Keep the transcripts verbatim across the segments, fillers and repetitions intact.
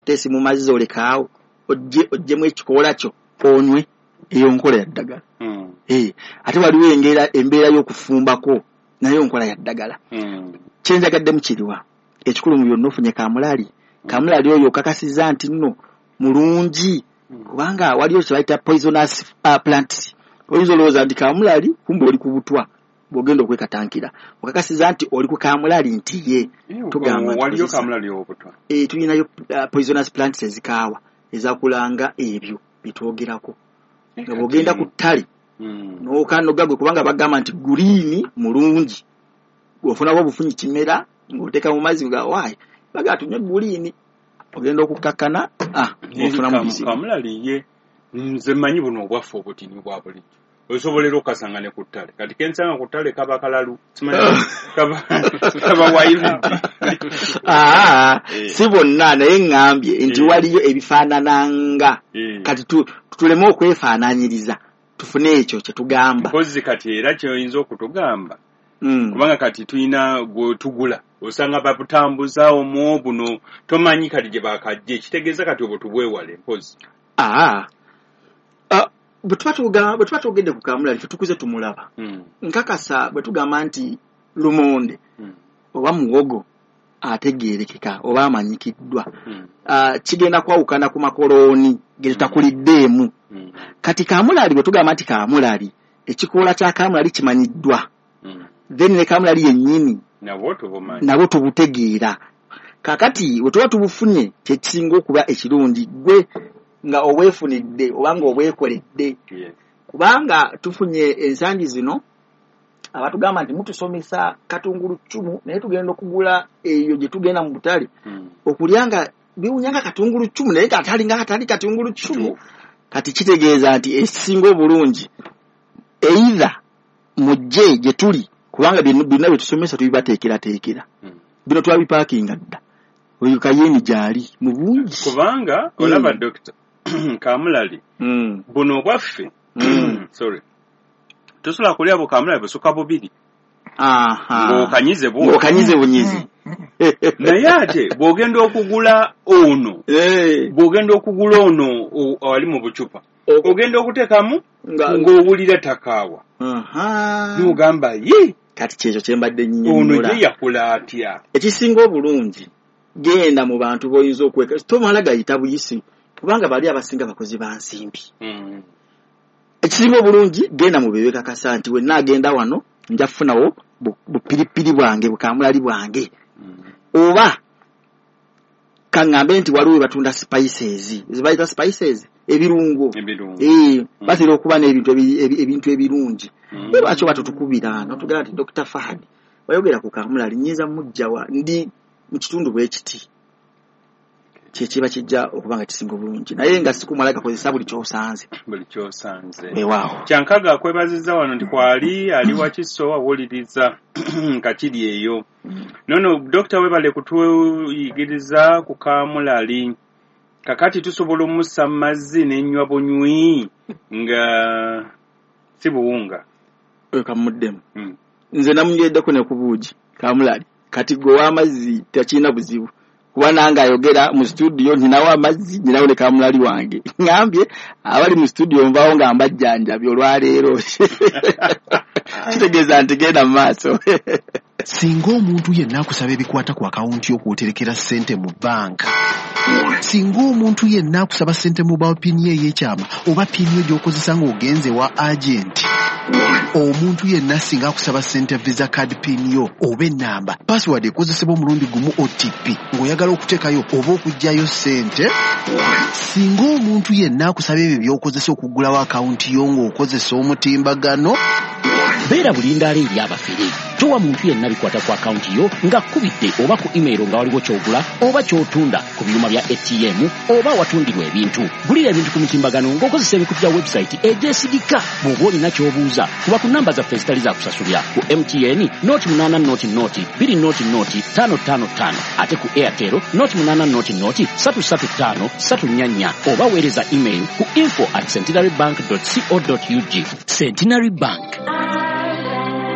tesi mu mazzi olekaawo ojje ojjemu ekikoola kyo onywe eyo nkola ya ddagala. Mm. Eh, ate waliwo engera embeera y'okufumbako nayo nkola ya ddagala. Mm. Kyenjagadde mu kiriwa ekikulu mu byonna ofunye kamulali. Kamulali oyo okakasiza nti nno mulungi kubanga waliwo kye bayita poisonous uh, plants. Oyinza olowooza nti kamulali kumbe oli ku butwa bw'ogenda okwekatankira. Okakasiza nti oli ku kamulali nti ye tugamba waliyo kamulali obutwa. Eh, tulinayo uh, poisonous plants ezikaawa ezakulanga ebyo bitwogerako. Nga bw'ogenda ku ttale Mm. n'okanoga gwe kubanga bagamba nti guliini mulungi. Ofunako obufunyi kimera ng'oteeka mu mazzi nga waayi baga tunywe guliini ogenda okukakkana ah ofuna mu bizibu. Kamulali ye nze mmanyi buno obwaffe obutini bwa bulijjo osobolera okasanga ne ku ttale kati kensanga ku ttale kaba kalalu simanyi kaba kaba wayirudi. Ah, si bonna naye ngambye nti waliyo ebifaanananga kati tuleme okwefaananyiriza tufune ekyo kye tugamba. Kozi kati era kyoyinza okutugamba. Mm. Kubanga kati tuyina gwe tugula osanga babutambuza omwo buno tomanyi kati gye bakajje kitegeeza kati obwo tubwewale mpozi. Ah, ah bwe tuba tugamba bwe tuba tugende ku kamulali tukuze tumulaba. Mm. Nkakasa bwe tugamba nti lumonde Mm. oba muwogo ategeerekeka oba amanyikiddwa. Mm. Uh, kigenda kwawukana ku makolooni ge tutakuliddeemu. Mm. Kati kamulali bwe tugamba nti kamulali ekikoola kya kamulali kimanyiddwa. Mm. Then ne kamulali yennyini nabo tubumanyi nabo tubutegeera. Kakati bwe tuba tubufunye kye kisinga okuba ekirungi gwe nga obwefunidde oba nga obwekoledde. Yes. Kubanga tufunye ensangi zino abatugamba nti mutusomesa katungulu ccumu naye tugenda okugula eyo gye tugenda mu butale. Mm. Okulyanga biwunyanga katungulu ccumu naye katali nga katali katungulu ccumu. Kati kitegeeza nti esinga obulungi either mujje gye tuli kubanga bino bino betusomesa tubibateekera teekera. Mm. Bino twabiparkinga dda oyo kayeni gyali mu bungi kubanga olaba mm. Doctor kamulali mm. buno bwaffe mm. sorry tosobola kulya bukamulali busuka bubiri. Aha. Ng'okanyize bu. Ng'okanyize bunyizi. Naye ate bw'ogenda okugula ono eh bw'ogenda okugula ono ali mu bucupa ogenda okuteekamu ng'owulira takaawa. Aha. N'ogamba ye kati kyekyo kye mbadde nnyonnyola. Ono ye yakula atya. Ekisinga obulungi genda mu bantu b'oyinza okweka tomala gayita buyisi kubanga bali abasinga bakozi ba nsimbi. Mm. Ekisinga obulungi genda mu bewe kakasa nti we naagenda wano nja kufunawo bupiripiri bwange bukamulali bwange. Mm. Oba kangambe nti waliwo batunda spices zibayita spices ebirungo ebirungo eh mm. Batira okuba n'ebintu ebintu ebirungi. Mm. Eba kyo batutukubira n'otugamba nti Doctor Fahad wayogera ku kamulali nyiza mujjawa ndi mu kitundu bwe kiti kyekiba kijja okubanga kisinga obulungi naye nga sikumala gakozesa buli kyosanze buli kyosanze. Ewaawo Kyankaga akwebaziza wano ndi kwali ali wakiso awuliriza kakiri eyo. Nono Doctor webale kutuyigiriza ku kamulali kakati tusobola omussa mazzi n'ennywa bunywi nga si buwunga ekamuddemu. Mm. Nze namunyeddeko ne kubuuji kamulali kati gwe w'amazzi takina buzibu kuba nange ayogera mu studio ninawo amazzi ninawo ne kamulali wange ngambye abali mu studio nvaawo nga mbajjanjabye olwaleero kitegeeza nti genda mu maaso. Singa omuntu yenna akusaba ebikwata ku akawunti y'okwoterekera ssente mu banka, singa omuntu yenna akusaba ssente mu bawa pini ey'ekyama oba pini gy'okozesa ng'ogenze wa agenti, omuntu yenna singa akusaba ssente visa card pin yo oba ennamba password ekozesebwa omulundi gumu O T P ng'oyagala okuteekayo oba okuggyayo ssente, singa omuntu yenna akusaba ebyo by'okozesa okugulawo akawunti yo ng'okozesa omutimbagano, beera bulindaala eri abafere. Towa muntu yenna bikwata ku akawunti yo nga kubidde oba ku email nga waliwo kyogula oba kyotunda ku byuma bya A T M oba watundirwa ebintu. Gulira ebintu ku mitimbagano ng'okozesa ebikutu bya website egyesigika. Bw'oba olina ky'obuuza kuba ku namba zaffe ezitali za kusasulira ku M T N noti munaana noti noti bbiri noti noti ttaano ttaano ttaano ate ku Airtel noti munaana noti noti ssatu ssatu ttaano ssatu nnya nnya oba weereza email ku info at centenary bank dot co dot u g. Centenary Bank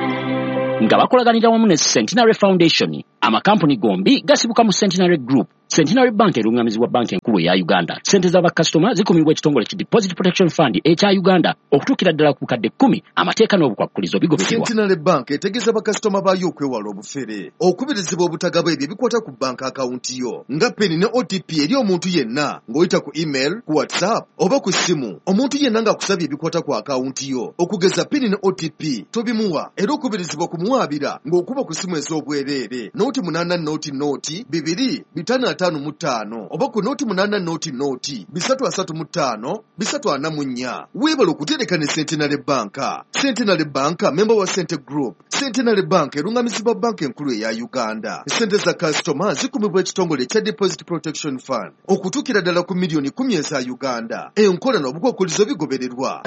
nga bakolaganira wamu ne Centenary Foundation, amakampuni gombi gasibuka mu Centenary Group. Centenary Bank erungamizibwa banki enkulu eya Uganda. Sente z'abakasitoma zikumibwa ekitongole ki Deposit Protection Fund ekya Uganda okutuukira ddala ku bukadde kkumi amateeka n'obukwakulizo bigobererwa. Centenary Bank etegeeza bakasitoma baayo okwewala obufere okubirizibwa obutagaba ebyo ebikwata ku bank akawunti yo nga peni ne O T P eri omuntu yenna ng'oyita ku email, ku WhatsApp oba ku ssimu. Omuntu yenna ng'akusabye ebikwata ku akawunti yo okugeza peni ne O T P tobimuwa era okubirizibwa kumuwaabira ng'okuba ku ssimu ez'obwereere nooti munaana nooti nooti bibiri bitaano ataano mu ttaano oba ku nooti munaana nooti nooti bisatu asatu mu ttaano bisatu ana mu nnya. Weebala okutereka ne Centenary Bank. Centenary Bank member wa Cente Group. Centenary Bank erungamizibwa banka enkulu eya Uganda. Sente za kasitoma zikumibwa ekitongole ekya Deposit Protection Fund okutuukira ddala ku miliyoni kumi eza Uganda. Enkola n'obukwakulizo bigobererwa.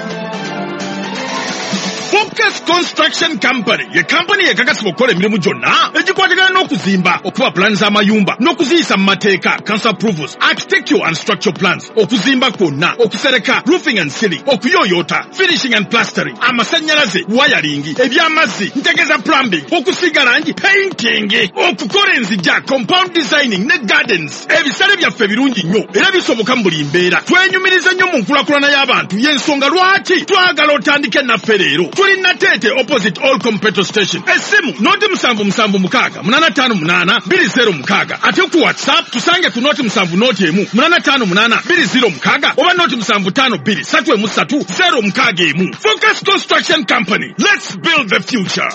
Focus Construction Company ye company ekakasibwa okukola emirimu gyonna egikwatagana n'okuzimba, okuba plans z'amayumba n'okuziyisa mu mateeka, council approvals, architectural and structural plans, okuzimba kwonna, okusereka, roofing and ceiling, okuyoyota, finishing and plastering, amasannyalaze, wiring, eby'amazzi, ntegeza plumbing, okusiga langi, painting, okukola enzija, compound designing ne gardens. Ebisale byaffe birungi nnyo era bisoboka mu buli mbeera. Twenyumiriza nnyo mu nkulakulana y'abantu y'ensonga lwaki twagala otandike naffe leero. Tuli Natete opposite Olcom petrol station. Esimu noti musanvu musanvu mukaaga munana ttaano munaana bbiri zero mukaaga. Ate ku WhatsApp tusange ku noti musanvu noti emu munana ttaano munaana bbiri zero mukaaga oba noti musanvu ttaano bbiri ssatu emu ssatu zero mukaaga emu. Focus Construction Company. Let's build the future.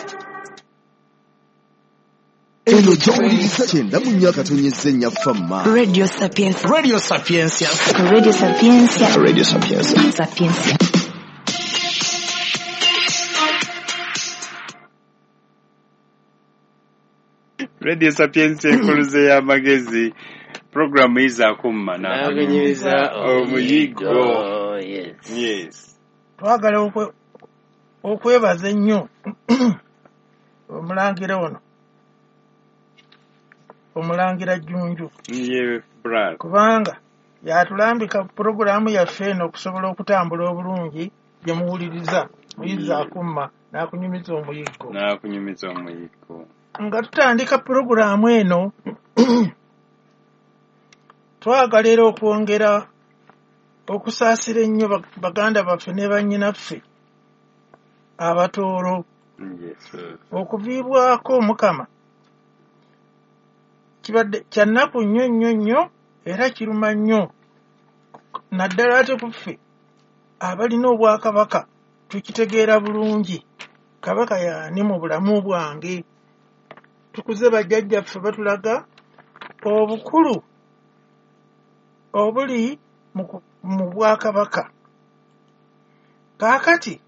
Eno gy'owuliriza kyenda mu nnya katonyezza ennya famma. Radio Sapienza. Radio Sapienza. Radio Sapienza. Radio Sapienza. Sapienza. Radio Sapienza enkuluze y'amagezi program izakumma nakunyiriza omuyigo. Yes. Yes. Twagala okwebaza ennyo omulangira ono omulangira Jjunju Ye brother. kubanga yatulambika puroguramu yaffe eno okusobola okutambula obulungi gye muwuliriza muyiza akumma n'akunyumiza omuyigo N'akunyumiza omuyigo. nga tutandika puroguramu eno twagala era okwongera okusaasira ennyo baganda baffe ne bannyinaffe abatooro okuviibwako Omukama kibadde kya nnaku nnyo nnyo nnyo era kiruma nnyo naddala ate ku ffe abalina obwakabaka tukitegeera bulungi. Kabaka y'ani mu bulamu bwange? Tukuze bajjajjaffe batulaga obukulu obuli mu bwakabaka. Kaakati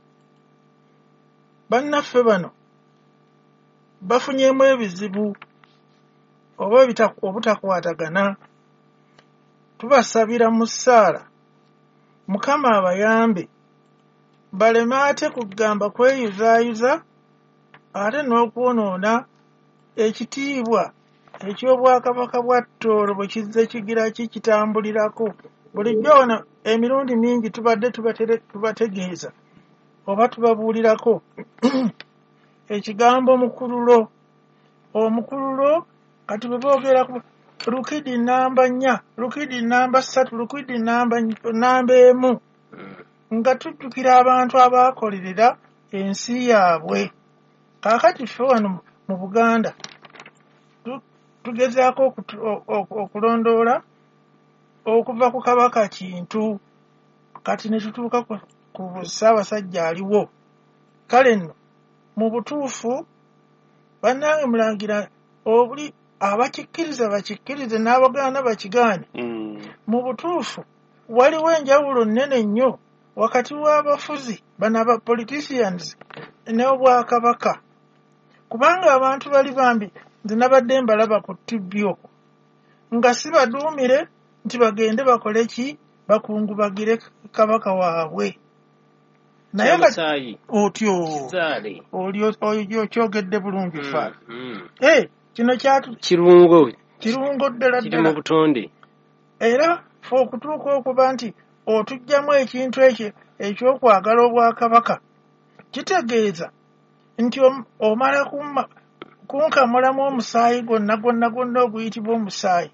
bannaffe bano bafunyeemu ebizibu oba obutakwatagana. Tubasabira mu ssaala Mukama abayambe baleme ate kugamba kweyuzaayuza ate n'okwonoona ekitiibwa eky'obwakabaka bwa Tooro bwe kizze kigira kikitambulirako. Bulijjo wano emirundi mingi tubadde tubategeeza oba tubabuulirako ekigambo mukululo. Omukululo kati bwe boogera ku Lukidi namba nnya, Lukidi namba ssatu, Lukidi namba namba emu nga tujjukira abantu abaakolerera ensi yaabwe. Kaakati ffe wano mu Buganda tugezaako okulondoola okuva ku Kabaka Kintu kati ne tutuuka ku Ssaabasajja aliwo. Kale nno mu butuufu bannange mulangira obuli abakikkiriza bakikkirize n'Abaganda bakigaane. Mu butuufu waliwo enjawulo nnene nnyo wakati w'abafuzi bano aba politicians n'obwakabaka, kubanga abantu bali bambi nze nabadde mbalaba ku ttivi okwo nga si baduumire nti bagende bakole ki bakungubagire kabaka waabwe. Naye otyo oli okyogedde bulungi fa kino kyatu kirungo kirungo ddala kiri mu butonde era fe okutuuka okuba nti otugjamu ekintu ekyo ekyokwagala obwakabaka kitegeeza nti omala kunkamulamu omusaayi gwonna gwonna gwonna oguyitibwa omusaayi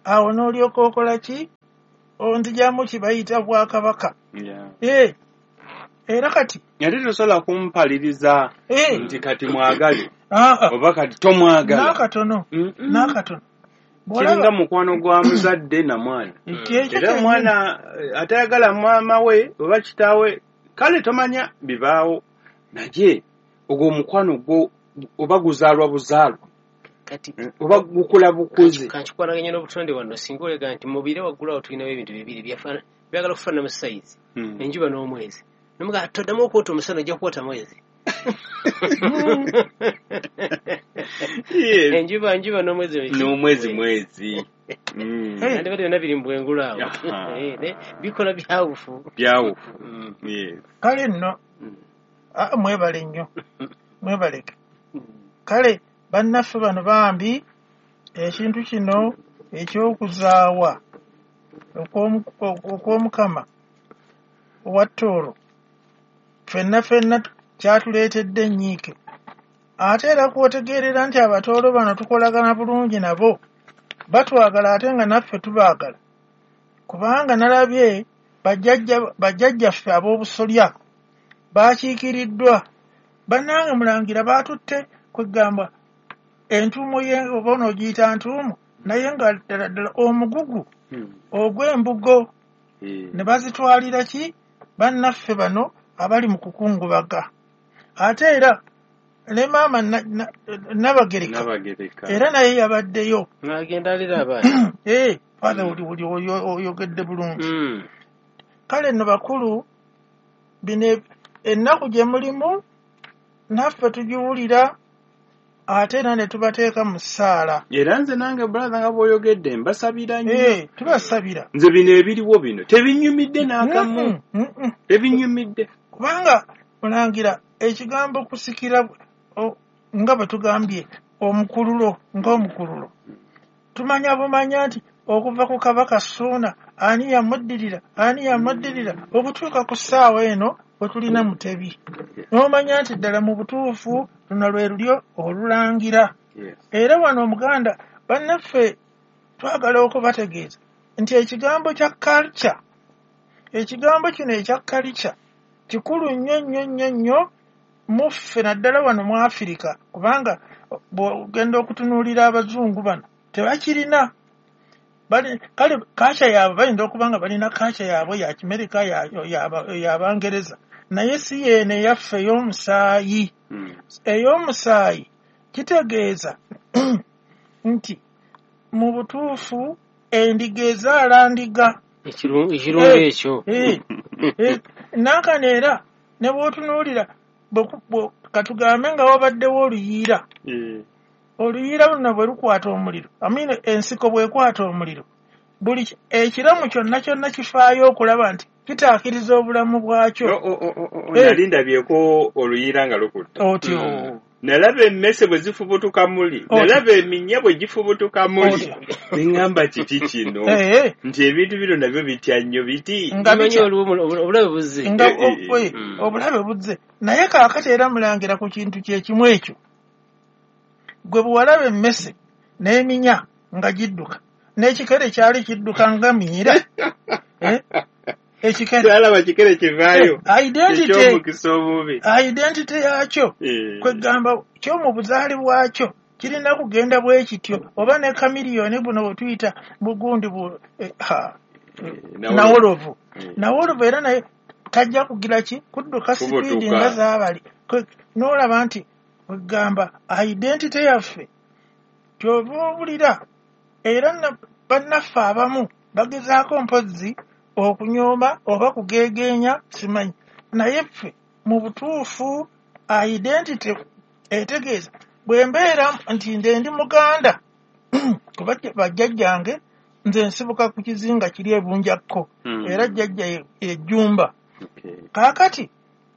awo n'olyoka okola ki onzijamu kibayita bwakabaka. Yeah. Eh, era kati ate tosobola kumpaliriza Eh. nti kati mwagale aa oba kati tomwagala n'akatono Mm-mm. n'akatono kiringa mukwano gwa muzadde na mwana Ekyo era omwana eh, atayagala maama we oba kitaawe kale tomanya bibaawo naye ogwo omukwano gwo oba guzaalwa buzaalwa kati eh, oba gukula bukuzi kankikwanaganya n'obutonde wano singa olega nti mubire waggulawo tulinawo ebintu bibiri byafaana byagala okufaanana mu sayizi Mm. enjuba n'omwezi nomuga toddamu okwota omusana ojja kukwota mwezi Yes. enjuba njuba n'omwezi n'omwezi mwezi Mm. nandibadde byonna biri mu bwengulu awo Aha. Eh, ne- bikola byawufu byawufu Mm. Yes. kale nno Mm. ah, mwebale nnyo mwebaleke kale bannaffe bano bambi ekintu kino eky'okuzaawa okw'omu- okw'omukama owa Tooro ffenna ffenna kyatuleetedde ennyiike ate era kwotegeerera nti abatoolo bano tukolagana bulungi nabo batwagala ate nga naffe tubaagala kubanga nalabye bajjajja- bajjajjaffe ab'obusolya baakiikiriddwa bannange mulangira baatutte kwegamba entuumu ye oba onoogiyita ntuumu naye nga ddala ddala omugugu Mm. ogw'embugo Eh. ne bazitwalira ki bannaffe bano abali mu kukungubaga ate era ne maama na- na- Nabagereka Nabagereka. era naye yabaddeyo ng'agenda alira abaana Eh, father oli oli oyo- oyogedde bulungi Mm. kale nno bakulu bino ennaku gye mulimu naffe tugiwulira ate era ne tubateeka mu ssaala era nze nange brother nga bw'oyogedde mbasabira nnyo Eh, tubasabira nze bino ebiriwo bino tebinyumidde n'akamu Mm-mm, mm-mm. tebinyumidde kubanga mulangira ekigambo kusikira o- nga bwe tugambye omukululo ng'omukululo tumanya bumanya nti okuva ku kabaka Ssuuna ani yamuddirira ani yamuddirira okutuuka ku ssaawa eno bwe tulina Mutebi n'omanya nti ddala mu butuufu luno lwe lulyo olulangira Yes. era wano Omuganda bannaffe twagala okubategeeza nti ekigambo kya culture ekigambo kino ekya culture kikulu nnyo nnyo nnyo nnyo muffe naddala wano mu Afirika kubanga bw'ogenda okutunuulira abazungu bano tebakirina bali kale kaca yaabwe bayinza okuba nga balina kaca yaabwe ya Kimerika y'Abangereza naye si yeeno eyaffe ey'omusaayi Mm. ey'omusaayi kitegeeza nti mu butuufu endiga ezaala ndiga Ekiru- ekirungo Eh, ekyo eh, eh, nankano era ne bw'otunuulira bwe- bwe- katugambe nga wabaddewo oluyiira Eh. oluyiira luno bwe lukwata omuliro amina ensiko bw'ekwata omuliro buli ki- ekiramu kyonna kyonna kifaayo okulaba nti kitaakiriza obulamu bwakyo Oh, oh, oh, oh, oh, Eh. nali ndabyeko oluyiira nga lukutte otyo nalaba emmese bwe zifubutuka muli Oti. nalaba eminya bwe gifubutuka muli Oti. neŋŋamba kiti kino Eh, eh, nti ebintu bino nabyo bitya nnyo biti nga Bimanyi bitya olubu- obu- obulabe buzze nga Eh, eh, o- eh, mm. obulabe buzze naye kaakati era mulangira ku kintu kye kimu ekyo gwe bwewalaba emmese n'eminya nga gidduka n'ekikere kyali kidduka nga miira Eh, ekikere kyalaba kikere kivaayo Eh, identity ekyomukisa omubi identity yakyo Eh. kwegamba kyomu buzaali bwakyo kirina kugenda bwe kityo oba ne kamiliyoni buno bwe tuyita bugundi bu eh, ha, eh, nawolovu. nawolovu Eh. nawolovu era naye tajja kugira ki kudduka Kubutuka. sipiidi nga zaabali Kwe- n'olaba nti kwegamba identity yaffe kyova obulira era na- bannaffe abamu bagezaako mpozzi okunyooma oba kugeegeenya simanyi naye ffe mu butuufu identity etegeeza bwe mbeera nti nze ndi Muganda kuba bajjajjange nze nsibuka ku kizinga kiri ebunjakko Mm. era jjajja ye- ejjumba Okay. kaakati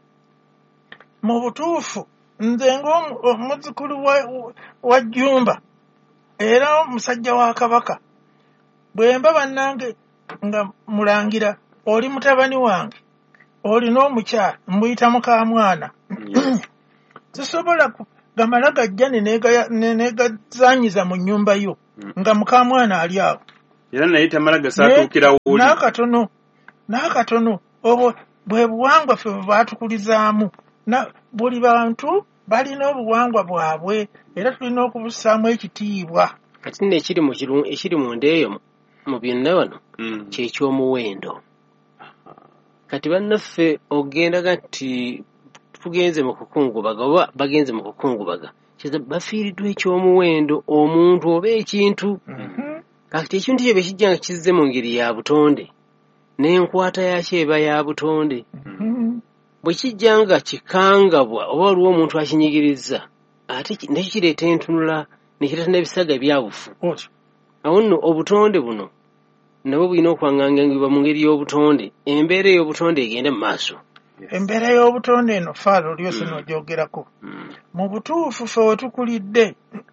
mu butuufu nze ng'omuzzukulu wa, wa jjumba era omusajja wa kabaka bwe mba bannange nga mulangira oli mutabani wange olina omukyala mbuyita mukamwana Yes. sisobola gamala gajja ne neega- ne neegazanyiza mu nnyumba yo Mm. nga mukamwana ali awo era naye tamala gasaatuukira woli n'akatono n'akatono obwo bwe buwangwa ffe bwe baatukulizaamu na buli bantu balina obuwangwa bwabwe era tulina okubussaamu ekitiibwa kati nno ekiri mu kiru ekiri munda eyo mu byonna wano kyekyomuwendo kati bannaffe ogendaga nti tugenze mu kukungubaga oba bagenze mu kukungubaga kiza bafiiriddwa ekyomuwendo omuntu oba ekintu kati ekintu kyo bwe kijja nga kizze mu ngeri ya butonde n'enkwata yakyo eba ya butonde bwe kijja nga kikangabwa oba waliwo omuntu akinyigiriza ate nakyo kireeta entunula ne kireeta n'ebisaga ebyabufu awo nno obutonde buno nabwo bulina okwanganganibwa mu ngeri y'obutonde embeera ey'obutonde egende mu maaso embeera y'obutonde eno faalo lyose n'ogyogerako mu butuufu ffe we tukulidde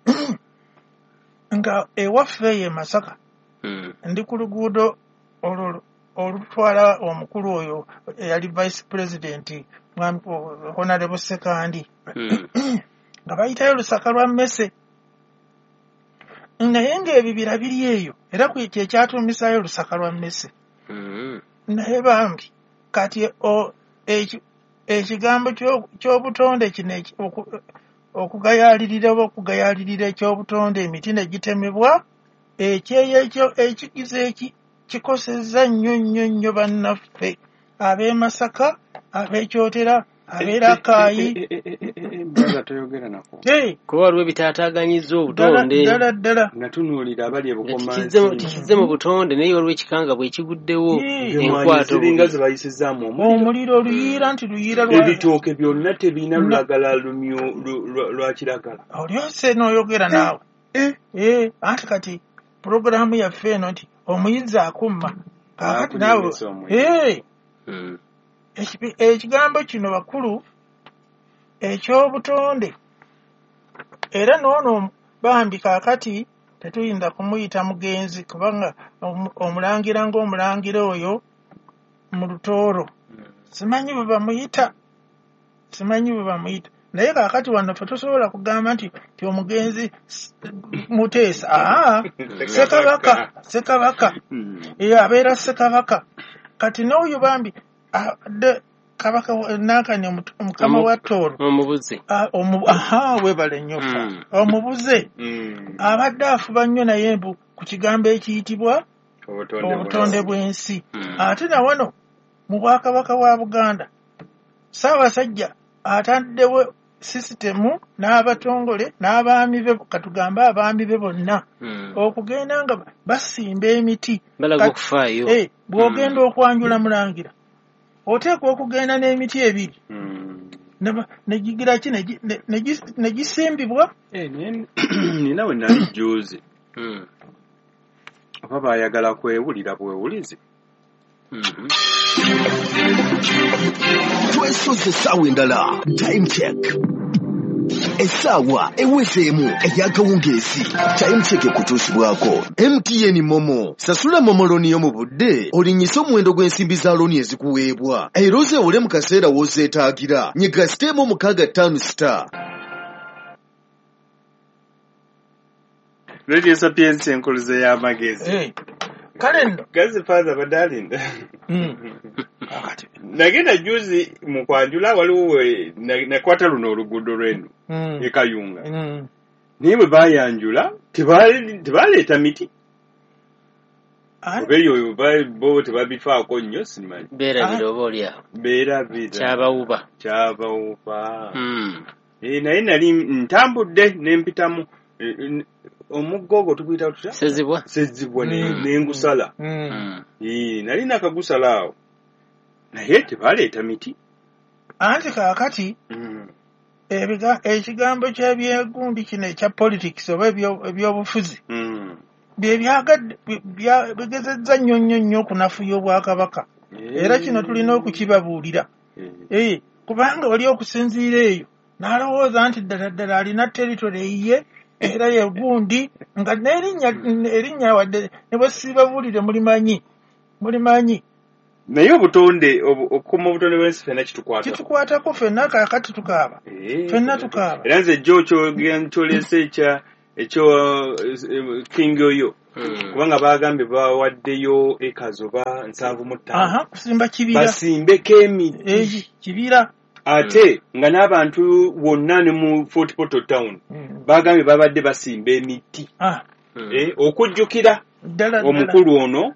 nga ewaffe eyo e Masaka ndi ku luguudo olwo olutwala omukulu oyo eyali vice president honorable Sekandi nga bayitayo lusaka lwa mmese naye ng'ebibira biri eyo era kye kyatuumisaayo lusaka lwa mmese naye bambi kati ekigambo ky'obutonde kino okugayaalirira oba okugayaalirira ekyobutonde emiti ne gitemebwa ekyeyo ekyo ekigize eki kikosezza nnyo nnyo nnyo bannaffe ab'e Masaka ab'ekyotera ab'erakaayi kuba waliwo ebitaataaganyizza obutonde ddala ddala natunuulira abali tikizze mu butonde naye waliwo ekikanga bwe kiguddewo enkwato ziringa ze bayisizaamu omuliro luyiira nti luyiira ebitooke byonna tebirina lulagala lwa kiragala olyose n'oyogera naawe anti kati puroguraamu yaffe eno nti omuyizzi akumma kakati naawe ekigambo kino bakulu ekyobutonde era noono bambi kaakati tetuyinza kumuyita mugenzi kubanga omulangira ng'omulangira oyo mu lutooro simanyi bwe bamuyita simanyi bwe bamuyita naye kaakati wano ffe tusobola kugamba nti ti omugenzi Muteesa aa Ssekabaka Ssekabaka eyo abeera Ssekabaka kati n'oyo bambi de kabaka nakani omukama wa Tooro omubuze aha webale nnyo omubuze abadde afuba nnyo naye mbu ku kigambo ekiyitibwa obutonde bw'ensi ate na wano mu bwakabaka bwa Buganda Ssaabasajja ataddewo sisitemu n'abatongole n'abaami be katugamba abaami be bonna okugenda nga basimba emiti balaga okufaayo bw'ogenda okwanjula mulangira oteekwa okugenda n'emiti ebiri negigira ki negisimbibwa nina we nali juuzi oba baayagala kwewulira bwewulizi twesoze essaawa endala time check essaawa ewezeemu ey'akawungeezi time check ekutuusibwako M T N Momo sasula momo looni yo mu budde olinyise omuwendo gw'ensimbi za looni ezikuweebwa era ozeewole mu kaseera w'ozeetaagira nyiga siteemu mukaaga ttaano star Radio Sapiensi enkuluze y'amagezi kale nno gazi faaza badalinda nagenda juzi mu kwanjula waliwo nakwata luno oluguudo lwenu e Kayunga naye bwe baayanjula tebaleeta miti obeeyo bo tebabifaako nnyo simanyi beerabira oba oliawo beerabira kyabawuba kyabawuba naye nali ntambudde nempitamu omuggo ogwo tuguyita tutya sezibwa sezibwa n'engusala nali nakagusala awo naye tebaleeta miti anti kaakati ekigambo ky'ebyegundi kino ekya politics oba ebyobufuzi bye byagadde bigezezza nnyo nnyo nnyo okunafuya obwakabaka era kino tulina okukibabuulira kubanga wali okusinziira eyo n'alowooza nti ddala ddala alina territory eyiye era yegundi nga n'erinnya wadde ne bwe siibabuulire mulimanyi mulimanyi naye obutonde okukuma obutonde bw'ensi fenna kitukwatako kitukwatako fenna kaakati tukaaba fenna tukaaba era nze jjo kyoleese ekya ekyo King oyo kubanga bagambye bawaddeyo ekazoba nsanvu mu ttaano aha kusimba kibira basimbeko emiti eh kibira ate nga n'abantu wonna ne mu Fort Portal town bagambye babadde basimba emiti ah eh okujjukira omukulu ono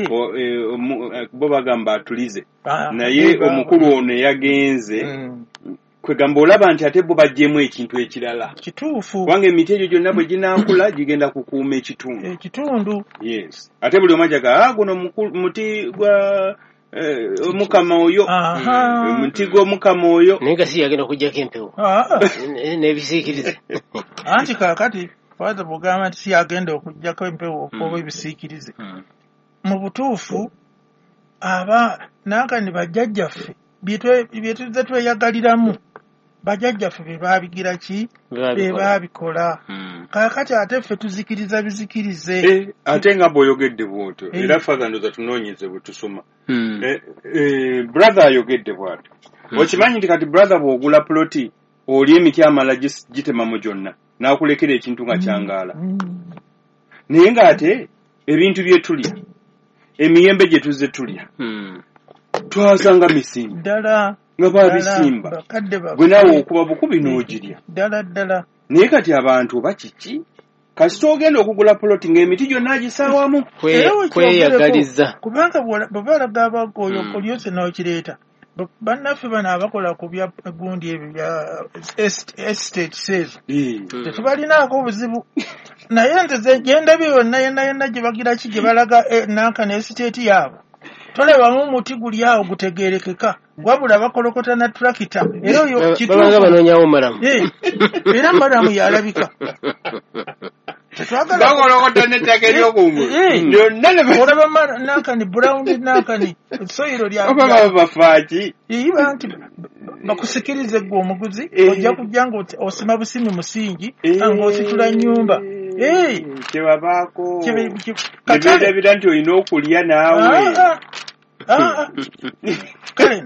bo bagamba atulize naye omukulu ono yagenze kwegamba olaba nti ate bo bajjemu ekintu ekirala kituufu kubanga emiti egyo gyonna bwe ginaakula gigenda kukuuma ekitundu ekitundu yes ate buli omajaga ah guno muti gwa omukama oyo omuti gw'omukama oyo naye nga si yagenda okuggyako empewo n'ebisiikirize anti kaakati Father bugamba nti si agenda okuggyako empewo oba ebisiikirize mu butuufu aba nankani bajjajjaffe bye tuzze tweyagaliramu bajjajjaffe be baabigira ki be baabikola kaakati ate ffe tuzikiriza bizikirize ate nga bw'oyogedde bw'otyo era Father ndoza tunoonyeze bwe tusoma brother ayogedde bw'atyo okimanyi nti kati brother bw'ogula ploti oli emiti amala gitemamu gyonna n'akulekera ekintu nga kyangaala naye ng'ate ebintu bye tulya emiyembe gye tuzze tulya twasanga misimba ddala nga baabisimba gwe naawe okuba bukubi n'ogirya ddala ddala naye kati abantu oba kiki kasita ogenda okugula poloti ng'emiti gyonna agisaawamu kweyagaliza kubanga bwe balaga abagoyo olyose n'okireeta bannaffe bano abakola ku bya gundi ebyo bya estate save tetubalinaako obuzibu naye nze gyendabye yonna yenna yenna gye bagira ki gye balaga nankana estate yaabo tolebamu omuti guli awo gutegeerekeka wabula bakolokota na turakita era oyo kituufu banoonyawo maramu era maramu yalabika bakolokota n'ettaka ery'okungulu olaba nankani burawuni nankani soyiro lyaba bafaaki iba nti bakusikirize gwe omuguzi ojja kujja nga osima busimi musingi ng'ositula nnyumba kyebabaako nebeerabira nti olina okulya naawe kale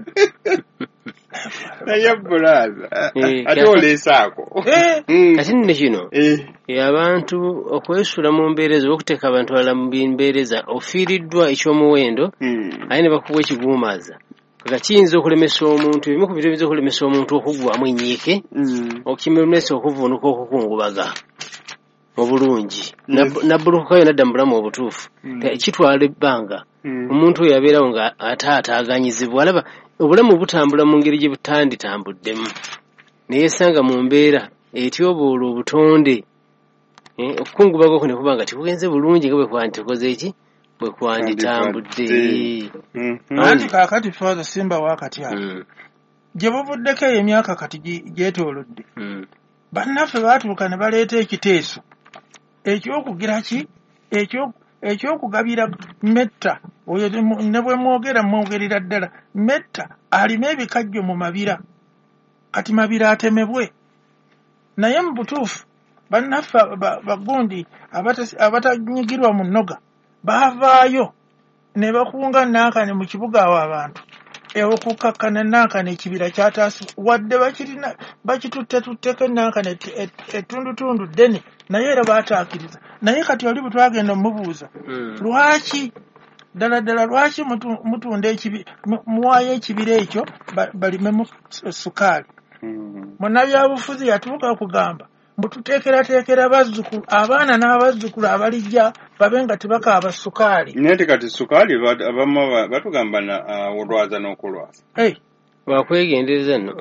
naye bulaza ate oleesaako kati nne kino abantu okwesula mu mbeereza oba okuteeka abantu balala mu mbeereza ofiiriddwa eky'omuwendo aye ne bakuwa ekiguumaaza nga kiyinza okulemesa omuntu ebimu ku bintu ebiyinza okulemesa omuntu okuggwamu ennyiike okimulemesa okuvuunuka okukungubaga mu bulungi nabbulukuka yo nadda mu bulamu obutuufu kitwala ebbanga omuntu oyo abeerawo nga ataataaganyizibwa alaba obulamu butambula mu ngeri gye butanditambuddemu ne yeesanga mu mbeera etyoboolwa obutonde okukungubaga okwo ne kuba nga tikugenze bulungi nga bwe kwanditukoze eki bwe kwanditambudde anti kaakati Father simba waakati awo gye buvuddeko eyo emyaka kati gyetoolodde bannaffe baatuuka ne baleeta ekiteeso ekyokugira ki ekyokugabira metta oyo ne bwe mwogera mwogerera ddala metta alina ebikajjo mu mabira kati mabira atemebwe naye mu butuufu bannaffe bagundi abatanyigirwa mu nnoga baavaayo ne bakunga nankane mu kibuga awo abantu okukakkana nankane ekibira kyataasi wadde bakirina bakituttetutteko nankane ettundutundu ddene naye era baataakiriza naye kati oli bwe twagenda mubuuza lwaki ddala ddala lwaki mutunda muwaayo ekibira ekyo balimemu sukaali munnabyabufuzi yatuuka okugamba mbututeekerateekera bazzukulu abaana n'abazzukulu abalijja babe nga tebakaaba sukaali naye te kati sukaali abamu batugamba olwaza n'okulwaza wakwegendereza nno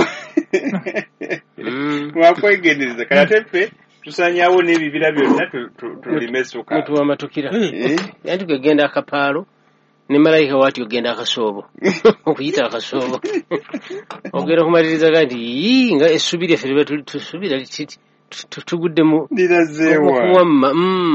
wakwegendereza kati ate ffe tusanyawo n'ebibira byonna tulime sukaali mutuwa matukira yanti kegenda akapaalo ne malayika waati ogenda akasoobo okuyita akasoobo ogenda okumaliriza nti nga essubi lyaffe liba tusubira tugudde mu okuwamma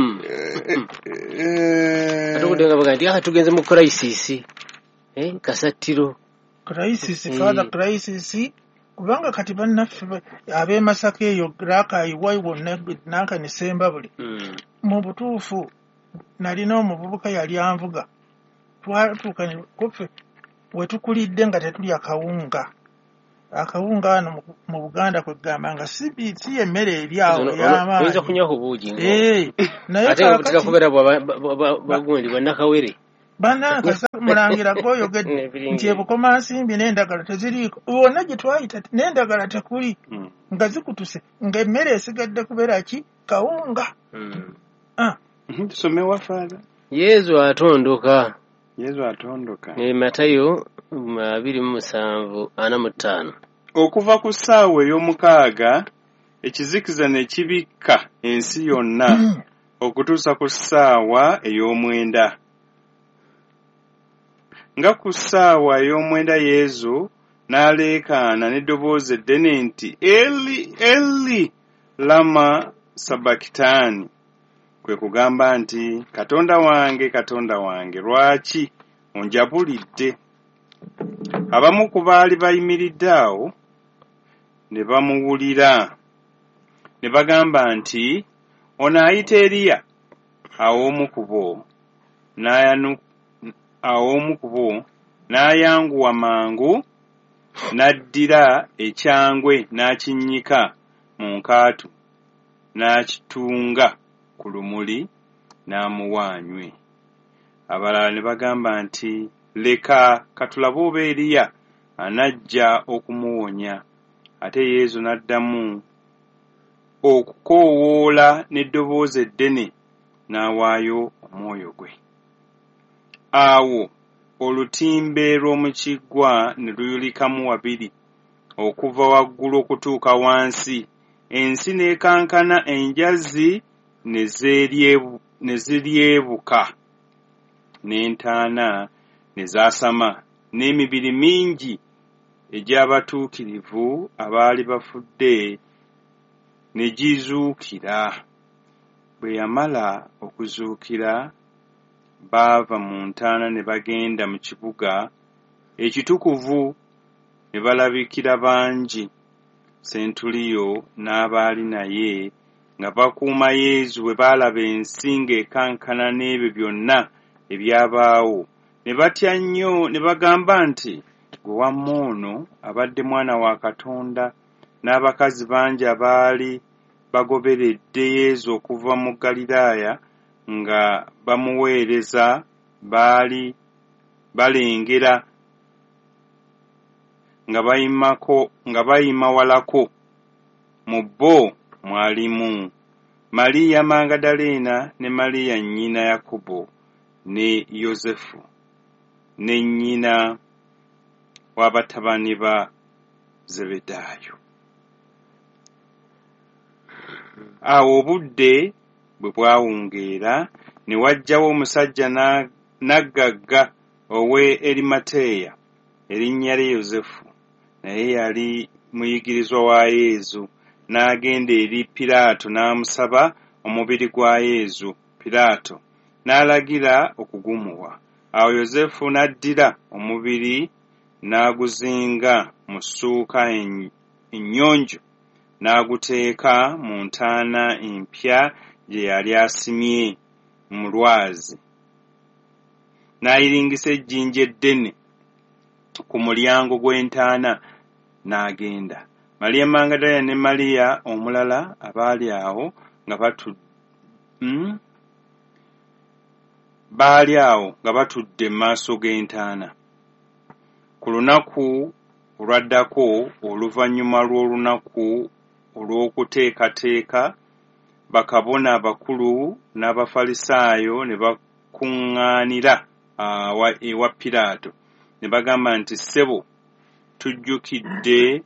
atugudde nga baga nti aha tugenze mu crisis kasattiro crisis Father crisis kubanga kati bannaffe ab'e Masaka eyo Rakai waiwo nankani Sembabule mu butuufu nalina omuvubuka yali anvuga twatuuka kuffe we tukulidde nga tetulya kawunga akawunga wano mu- mu Buganda kwe gamba nga si bi- si emmere eri awo oyinza ey'amaanyi. kunywa ku buugi ngo Eh, naye ate kaakati butika kubeera bagundi bannakawere bannange kasa- mulangira gw'oyogedde N'ebiringi. nti ebukomansimbi n'endagala teziriiko wonna gye twayita n'endagala tekuli Mm. nga zikutuse ng'emmere esigadde kubeera ki kawunga. Ah, Mhm, tusome wa Father. yezu atondoka Yesu atondoka. ne matayo abiri mu musanvu ana mu ttaano Okuva ku ssaawa ey'omukaaga ekizikiza ne kibikka ensi yonna okutuusa ku ssaawa ey'omwenda. Nga ku ssaawa ey'omwenda Yesu n'aleekaana n'eddoboozi eddene nti Eli Eli lama sabakitaani, kwe kugamba nti Katonda wange Katonda wange lwaki onjabulidde? Abamu ku baali bayimiridde awo ne bamuwulira ne bagamba nti ono ayita Eriya. Awo omu ku bo n'ayanu awo omu ku bo n'ayanguwa mangu n'addira ekyangwe n'akinnyika mu nkaatu n'akitunga ku lumuli n'amuwaanywe. Abalala ne bagamba nti leka katulabe oba Eriya anajja okumuwonya. Ate Yesu n'addamu okukoowoola n'eddoboozi eddene n'awaayo omwoyo gwe. Awo olutimbe lw'omu kiggwa ne luyulikamu wabiri okuva waggulu okutuuka wansi. Ensi n'ekankana, enjazi ne zeeryebu- ne ziryebuka, n'entaana ne zaasama, n'emibiri mingi egy'abatuukirivu abaali bafudde ne gizuukira. Bwe yamala okuzuukira, baava mu ntaana ne bagenda mu kibuga ekitukuvu ne balabikira bangi. Sentuliyo n'abaali naye nga bakuuma Yesu bwe baalaba ensi ng'ekankana n'ebyo byonna ebyabaawo, ne batya nnyo ne bagamba nti gwe wamma ono abadde mwana wa Katonda. N'abakazi bangi abaali bagoberedde Yesu okuva mu Ggaliraaya nga bamuweereza baali balengera nga bayimako nga bayima walako. Mu bo mwalimu Maliya Magdalena ne Maliya nnyina Yakobo ne Yozefu ne nnyina w'abatabani ba Zebedaayo. Awo obudde bwe bwawungeera ne wajjawo omusajja na- naggagga ow'e Erimateya erinnya lye Yozefu, naye yali muyigirizwa wa Yesu. N'agenda eri Piraato n'amusaba omubiri gwa Yesu. Piraato n'alagira okugumuwa. Awo Yozefu n'addira omubiri n'aguzinga mu ssuuka en- ennyonjo n'aguteeka mu ntaana empya gye yali asimye mu lwazi, n'ayiringisa ejjinja eddene ku mulyango gw'entaana n'agenda. Maliya Magdalena ne Maliya omulala abaali awo nga batu mm? baali awo nga batudde mu maaso g'entaana. Ku lunaku olwaddako oluvannyuma lw'olunaku olw'okuteekateeka, bakabona abakulu n'Abafalisaayo ne bakuŋŋaanira awa- ewa Piraato ne bagamba nti ssebo, tujjukidde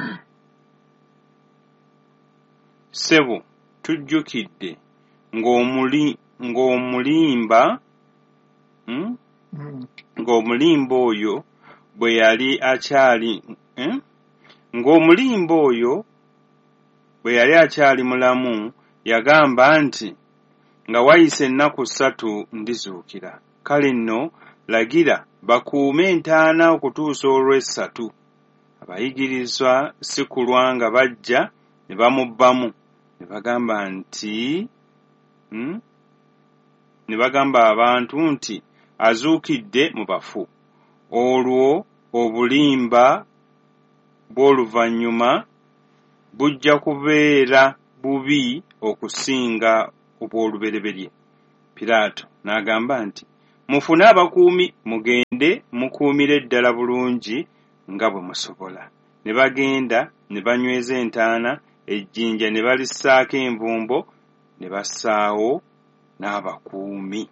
ssebo tujjukidde ng'omuli ng'omulimba mm? mm, ng'omulimba oyo bwe yali akyali eh? ng'omulimba oyo bwe yali akyali mulamu yagamba nti nga wayise ennaku ssatu ndizuukira. Kale nno lagira bakuume entaana okutuusa olw'essatu. Abayigirizwa si kulwa nga bajja ne bamubbamu ne bagamba nti hmm? ne bagamba abantu nti azuukidde mu bafu. Olwo obulimba bw'oluvannyuma bujja kubeera bubi okusinga obw'olubereberye. Piraato n'agamba nti, mufune abakuumi mugende mukuumire ddala bulungi nga bwe musobola. Ne bagenda ne banyweza entaana, ejjinja ne balissaako envumbo, ne bassaawo n'abakuumi.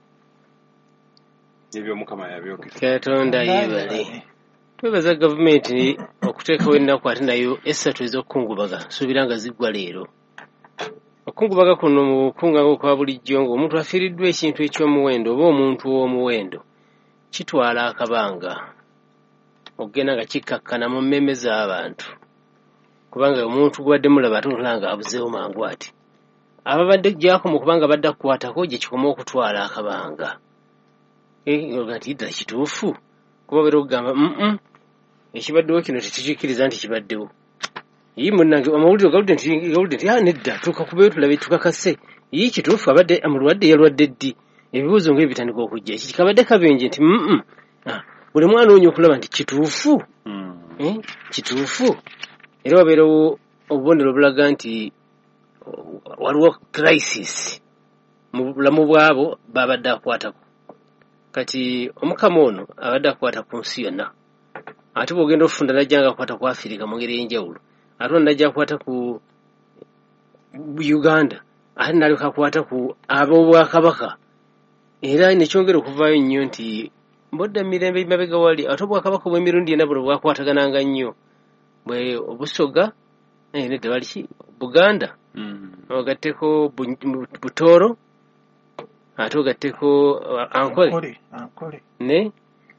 Ebyo Mukama yabyogera. Katonda yeebale. Twebaza gavumenti okuteekawo ennaku ate nayo essatu ez'okukungubaga suubira nga ziggwa leero. Okungubaga kuno mu bukungaga okwa bulijjo ng'omuntu afiiriddwa ekintu eky'omuwendo oba omuntu w'omuwendo kitwala akabanga okugenda nga kikkakkana mu mmeme z'abantu, kubanga omuntu gubadde mulaba ate olaba nga abuzeewo mangu ati ababadde gyako mu kubanga badde kukwatako gye kikoma okutwala akabanga. Ati ddala kituufu kuba beera okugamba mm ekibaddewo kino tetukikkiriza nti kibaddewo. Yi munnange amawulire galudde nti galudde nti ah nedda tuka kubeeyo tulabe tukakase yi kituufu abadde amulwadde yalwadde ddi. Ebibuuzo ng'ebyo bitandika okujja eki kikabadde kabenje nti mm buli mwana onyo okulaba nti kituufu kituufu. Era wabeerawo obubonero obulaga nti waliwo crisis mu bulamu bwabo babadde akwatako. Kati omukama ono abadde akwata ku nsi yonna, ate bw'ogenda okufunda najja nga akwata ku Afirika mu ngeri ey'enjawulo, ate ono najja akwata ku Uganda, ate nalyoka akwata ku ab'obwakabaka. Era nekyongera okuvaayo nnyo nti mbodda mirembe mabega wali ate obwakabaka obw'emirundi ena buno bwakwatagananga nnyo bwe obusoga nedda baliki Buganda ogatteko Butooro ate ogatteko Ankole ne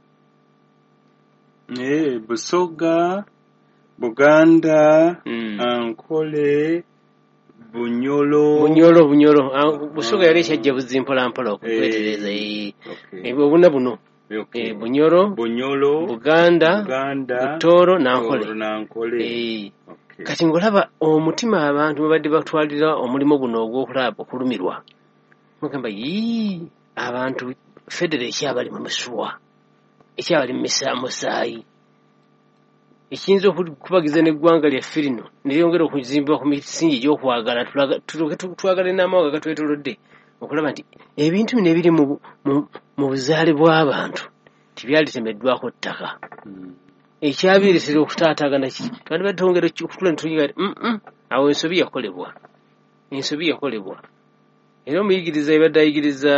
Eh, Busoga, Buganda, Ankole, Bunyolo. Bunyolo, Bunyolo. Busoga yali kyajja buzimpola mpola okwetereza obuna buno. Eh, Bunyolo, Bunyolo, Buganda, Buganda, Butooro n'Ankole. N'Ankole. Eh. Kati ngolaba omutima abantu babadde batwalira omulimo guno ogw'okulaba okulumirwa. Mugamba yii abantu federa ekyabali mu misuwa. Ekyabali mu musaayi ekiyinza okubagiza n'eggwanga lyaffe lino neryongera okuzimbibwa ku misingi gy'okwagala twagale n'amawanga gatwetolodde okulaba nti ebintu bino ebiri mu buzaale bw'abantu tibyalitemeddwako ttaka. Ekyabiretera okutaataagana kiki twali batongera okutula netuyiga awo ensobi yakolebwa ensobi yakolebwa. Era omuyigiriza yabadde ayigiriza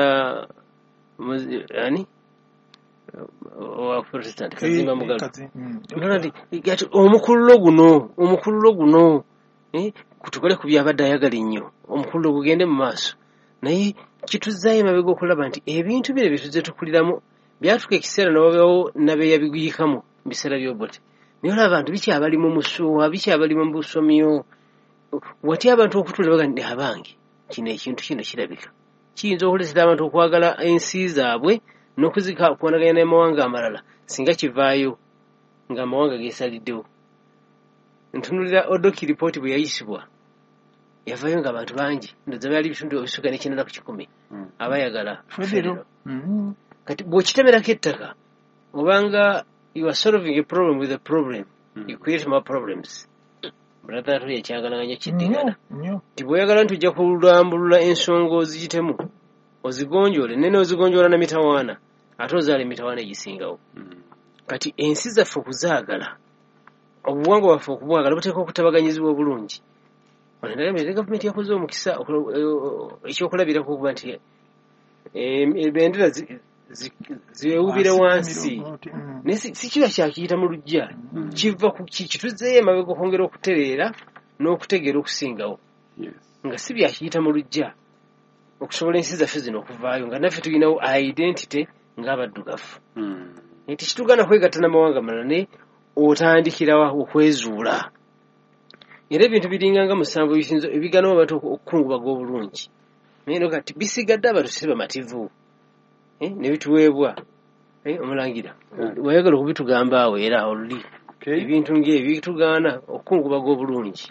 ani owa Protestant Kazimba Mugalu nti omukululo guno omukululo guno kutukole ku byabadde ayagala ennyo omukululo gugende mu maaso, naye kituzaayo emabega okulaba nti ebintu bino bye tukuliramu byatuka ekiseera n'obabeewo nabeeyabiguyikamu mu biseera by'obote, naye olaba abantu bikyabali mu musuwa bikyabali mu busomyo wati abantu okutula baga nti abange kino ekintu kino kirabika kiyinza okuleetera abantu okwagala ensi zaabwe n'okuzika okwanaganya n'amawanga amalala singa kivaayo ng'amawanga geesaliddewo. Ntunulira Odoki ripooti bwe yayisibwa yavaayo ng'abantu bangi ndoza byali bitundu ebisuka n'ekyenda ku kikumi abayagala federo. Kati bw'okitemerako ettaka obanga you are solving a problem with a problem you create more problems. Brother tuli ekyagalaganya kiddingana nti bw'oyagala nti ojja kulambulula ensonga oziyitemu ozigonjoole nene ozigonjoola na mitawaana ate ozaala emitawaana egisingawo. Kati ensi zaffe okuzaagala obuwangwa bwaffe okubwagala buteeka okutabaganyizibwa obulungi. Onagambye gavumenti yakoze omukisa ekyokulabirako okuba nti ebendera zeewubire wansi naye si kiba kyakiyita mu luggya kiva ku kituzeeyo emabega okwongera okutereera n'okutegeera okusingawo nga si byakiyita mu luggya okusobola ensi zaffe zino okuvaayo nga naffe tulinawo identity ng'abaddugavu. Tekitugaana kwegatta n'amawanga malala naye otandikirawa okwezuula. Era ebintu biringa nga musanvu ebigaana abantu okukungubaga obulungi naye no kati bisigadde abantu si bamativu ne bituweebwa omulangira wayagala okubitugamba awo era oluli ebintu ng'ebyo bitugaana okukungubaga obulungi.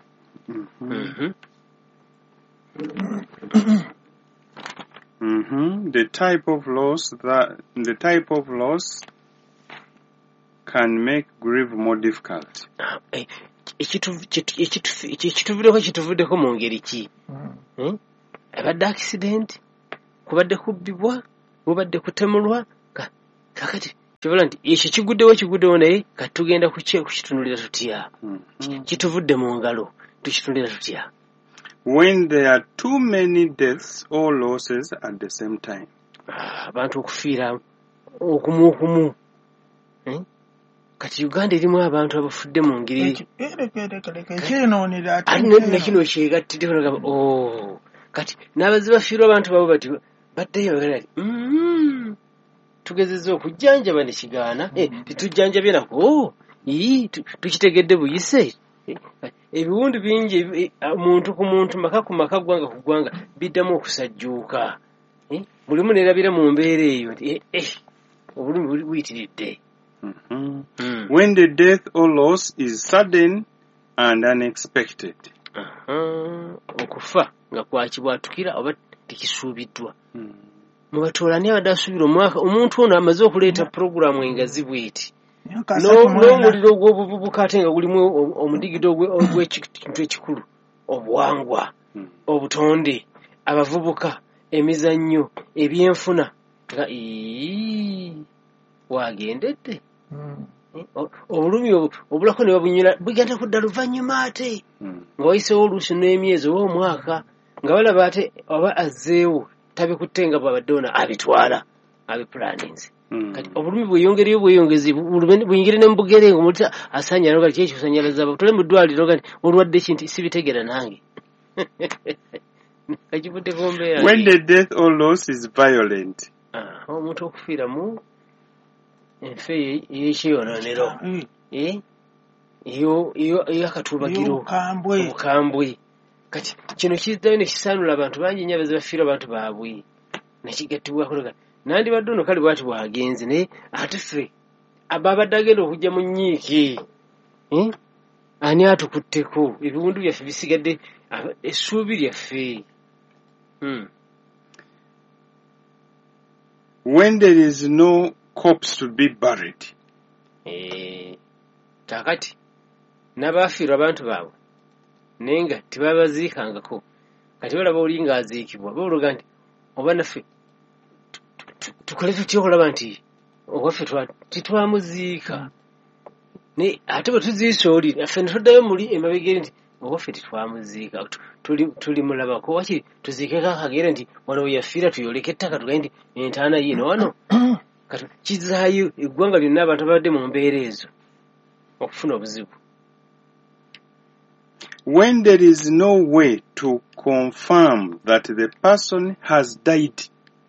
Mm-hmm. The type of loss that the type of loss can make grief more difficult. ekituvuddeko kituvuddeko mu ngeri ki? Abadde accident, kubadde kubbibwa, mubadde kutemulwa, kakati kivola nti ekyo kiguddewo kiguddewo naye kati tugenda kukitunulira tutya? Kituvudde mu ngalo, tukitunulira tutya? When there are too many deaths or losses at the same time. Abantu okufiira okumu okumu. Kati Uganda erimu abantu abafudde mu ngeri nekino kyegattidde oh kati n'abazzi bafiirwa abantu babo bati baddeyo bagala tugezezza okujjanjaba ne kigaana titujjanjabye nako tukitegedde buyise ebiwundu bingi muntu ku muntu maka ku maka gwanga ku gwanga biddamu okusajjuuka mulimu neerabira mu mbeera eyo nti obulumi buyitiridde. Mm-hmm. Mm. When the death or loss is sudden and unexpected. Okufa nga kwakibwatukira oba tekisuubiddwa. Mu batoolani abadde asuubira omwaka omuntu ono amaze okuleeta puroguramu engazi bw'eti n'omuliro gw'obuvubuka ate nga gulimu omudigido ogw'ekintu ekikulu obuwangwa obutonde abavubuka emizannyo ebyenfuna nga wagendedde obulumi obulako ne babunyula bugenda kudda luvannyuma ate nga wayiseewo oluusi n'emyezi oba omwaka nga balaba ate oba azzeewo tabikutte nga bwabaddeona abitwala abipulaninzi kati obulumi bweyongereyo bweyongezi buyingire ne mu bugere nga omuntu asanyala nga kiki kusanyalaza batole mu ddwaliro nga olwadde kinti sibitegera nange. When the death or loss is violent. Omuntu okufiira mu enfe ey'ekiyononero eyo akatuubagiro obukambwe kati kino kizzayo ne kisaanula abantu bangi nnyo abaze bafiira abantu baabwe nekigattibwako nandibadde ono kale bwati bwagenze naye ate ffe ababadde agenda okujja mu nnyiiki ani atukutteko ebiwundu byaffe bisigadde essuubi lyaffe. When there is no corpse to be buried. Eh, kakati n'abaafiirwa abantu baabwe naye nga tebabaziikangako kati balaba oli nga aziikibwa baologa nti oba naffe tukole tutya okulaba nti owaffe titwamuziika naye ate bwe tuziisa oli ffe ne tuddayo muli emabegeri nti owaffe titwamuziika tuli mulabako wakiri tuziikeko akagere nti wano we yafiira tuyoleka ettaka tugaye nti entaana yino wano kati kizaayo eggwanga lyonna abantu abadde mu mbeera ezo okufuna obuzibu. When there is no way to confirm that the person has died.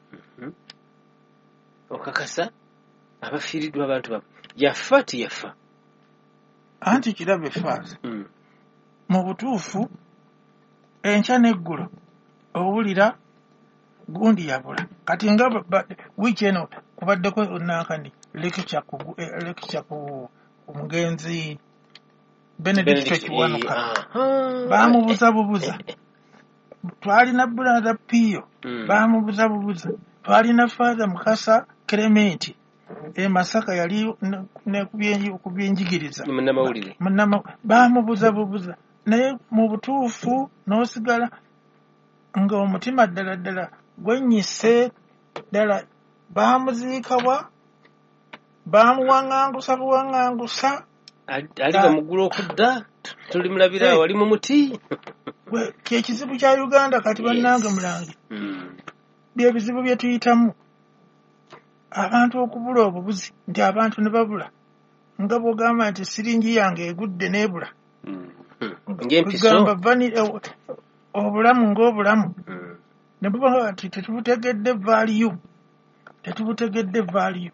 Okakasa abafiiriddwa abantu babo yafa tiyafa anti kirabe faaza mu butuufu enkya n'eggulo owulira gundi yabula kati nga wiiki eno kubaddeko onankani lecture ku omugenzi Benedicto Kiwanuka baamubuza bubuza twalina brother Pio baamubuza bubuza twalina father Mukasa Clement e Masaka yali ne kubyenjigiriza munnamawulire baamubuza bubuza naye mu butuufu n'osigala nga omutima ddala ddala gwennyise ddala baamuziikawa baamuwaŋŋangusa buwaŋŋangusa ali bamugula okudda tuli mulabira wali mu muti kyekizibu kya Uganda kati bannange mulange bye bizibu bye tuyitamu abantu okubula obubuzi nti abantu ne babula nga bw'ogamba nti siringi yange egudde n'ebula ng'empiso obulamu ng'obulamu ne buba nti tetubutegedde value tetubutegedde value.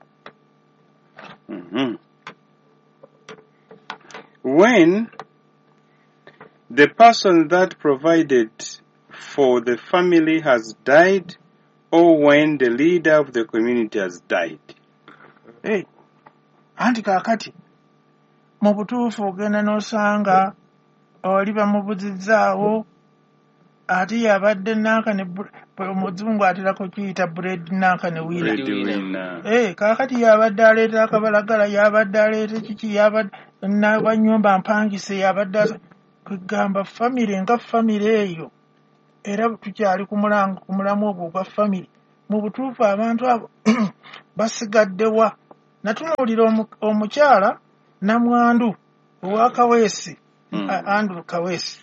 When the person that provided for the family has died, or when the leader of the community has died. Hey, anti kakati mu butuufu ogenda n'osanga oli bamubuzizzaawo ate yabadde nankane omuzungu aterako kiyita bread nankane wina eh kakati yabadde aleeta akabalagala yabadde aleeta kiki yabadde n'abanyumba mpangise yabadde kugamba famire nga famire eyo era tukyali ku mulango ku mulamu ogwo gwa famire mu butuufu abantu abo basigaddewa natunuulira omukyala namwandu owa Kaweesi Andrew Kaweesi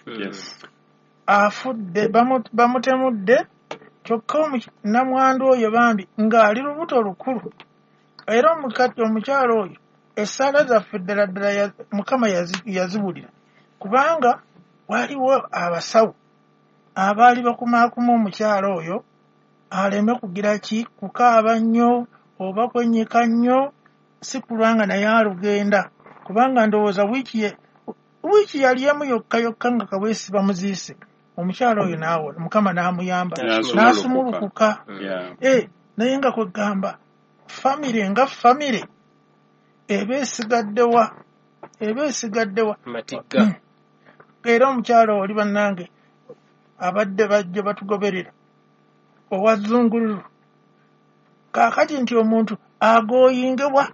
afudde bamutemudde kyokka namwandu oyo bambi ng'ali lubuto lukulu era omukati omukyala oyo essaala zaffe ddala ddala Mukama yazibulira kubanga waliwo abasawo abaali bakumaakuma omukyala oyo aleme kugira ki kukaaba nnyo oba kwenyika nnyo si kulwanga naye alugenda kubanga ndowooza wiiki wiiki yali emu yokka yokka nga Kaweesi bamuziise omukyala oyo naawe Mukama n'amuyamba n'asumulukuka eh naye nga kwegamba famire nga famire eba esigaddewa eba esigaddewa matigga era omukyala oli bannange abadde bajja batugoberera owazungululu kaakati nti omuntu agooyingebwa